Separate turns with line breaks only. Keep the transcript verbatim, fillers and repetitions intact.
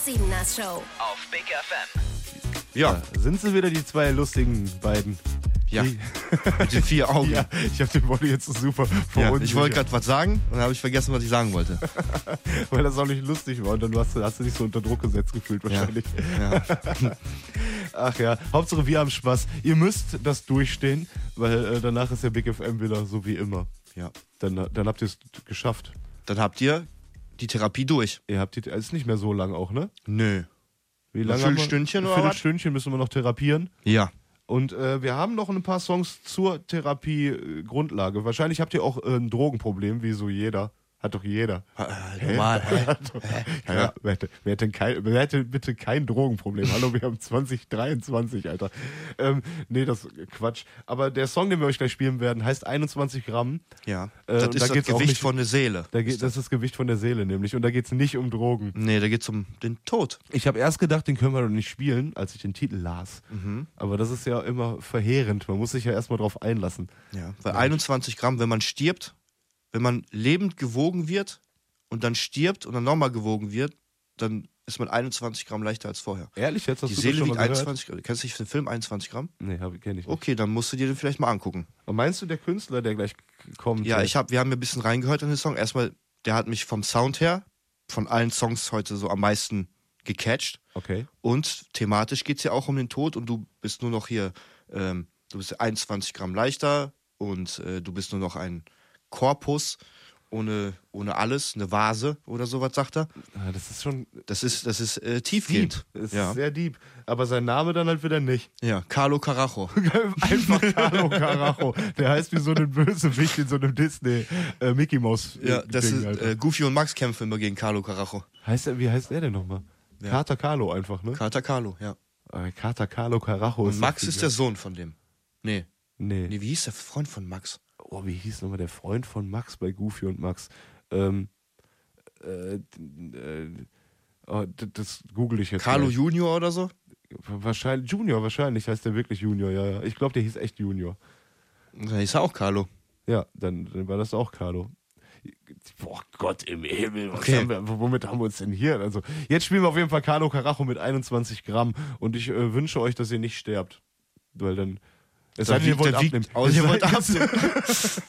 Siebeners Show.
Auf Big F M.
Ja,
Ja, sind sie wieder die zwei lustigen beiden?
ja.
Die,
Mit den vier Augen.
ja, ich habe den Body jetzt so super
Ja,
verunsichert,
ich wollte gerade was sagen und dann habe ich vergessen, was ich sagen wollte.
weil das auch nicht lustig war und dann hast du, hast du dich so unter Druck gesetzt gefühlt wahrscheinlich.
Ja.
Ach ja, Hauptsache wir haben Spaß. Ihr müsst das durchstehen, weil äh, danach ist der Big F M wieder so wie immer.
Ja.
Dann, dann habt ihr es geschafft.
Dann habt ihr die Therapie durch.
Ihr habt die, ist nicht mehr so lang auch, ne?
Nö.
Wie
Ein
lange haben wir?
Viertelstündchen
Ein
oder was?
Viertelstündchen müssen wir noch therapieren.
Ja.
Und äh, wir haben noch ein paar Songs zur Therapie-Grundlage. Wahrscheinlich habt ihr auch äh, ein Drogenproblem, wie so jeder. Hat doch jeder.
Äh, normal. Hä?
Ja, ja. Wer, hätte, wer, hätte kein, wer hätte bitte kein Drogenproblem? Hallo, wir haben zwanzig dreiundzwanzig, Alter. Ähm, nee, das ist Quatsch. Aber der Song, den wir euch gleich spielen werden, heißt einundzwanzig Gramm.
Ja.
Äh,
Das
und
ist
da
das
geht's auch
Gewicht
nicht-
von der Seele.
Da geht, das ist das Gewicht von der Seele nämlich. Und da geht es nicht um Drogen.
Nee, da geht's um den Tod.
Ich habe erst gedacht, den können wir doch nicht spielen, als ich den Titel las.
Mhm.
Aber das ist ja immer verheerend. Man muss sich ja erstmal drauf einlassen.
Ja. Weil einundzwanzig Gramm, wenn man stirbt, wenn man lebend gewogen wird und dann stirbt und dann nochmal gewogen wird, dann ist man einundzwanzig Gramm leichter als vorher.
Ehrlich, jetzt hast
Die
du
Seele
das schon
wiegt
mal gehört?
einundzwanzig Gramm. Kennst du nicht den Film einundzwanzig Gramm?
Nee, hab, kenn ich nicht.
Okay, dann musst du dir den vielleicht mal angucken.
Und meinst du, der Künstler, der gleich kommt?
Ja,
der-
ich hab, wir haben ja ein bisschen reingehört in den Song. Erstmal, der hat mich vom Sound her von allen Songs heute so am meisten gecatcht.
Okay.
Und thematisch geht es ja auch um den Tod und du bist nur noch hier, ähm, du bist einundzwanzig Gramm leichter und äh, du bist nur noch ein Korpus ohne, ohne alles, eine Vase oder sowas, sagt er.
Ah, das ist schon
Das ist, das ist äh,
deep.
tiefgehend.
Das
Ja.
ist sehr deep. Aber sein Name dann halt wieder nicht.
ja, Carlo Carajo.
Einfach Carlo Carajo. Der heißt wie so ein Bösewicht in so einem Disney äh, Mickey Mouse
Ja, das
Ding,
ist,
Alter.
äh, Goofy und Max kämpfen immer gegen Carlo Carajo.
Heißt er, wie heißt er denn nochmal?
Ja.
Kater Carlo einfach, ne?
Kater Carlo, ja.
Äh, Kater Carlo Carajo.
Und
ist
Max
das
ist der Sohn von dem. Nee.
Nee.
Nee, wie hieß der Freund von Max?
Oh, wie hieß nochmal der Freund von Max bei Goofy und Max? Ähm, äh, äh, oh, d- das google ich jetzt.
Carlo
gleich.
Junior oder so?
Wahrscheinlich, Junior, wahrscheinlich heißt der wirklich Junior, ja, ja. Ich glaube, der hieß echt Junior.
Da hieß er auch Carlo.
Ja, dann, dann war das auch Carlo. Boah Gott im Himmel, was
Okay.
haben wir, womit haben wir uns denn hier? Also, jetzt spielen wir auf jeden Fall Carlo Carajo mit einundzwanzig Gramm und ich äh, wünsche euch, dass ihr nicht sterbt. Weil dann. Es sei
Dann
denn, ihr
wiegt-
wollt
dann wiegt-
abnehmen.
Oh,
Es
ihr
sei-
wollt abnehmen.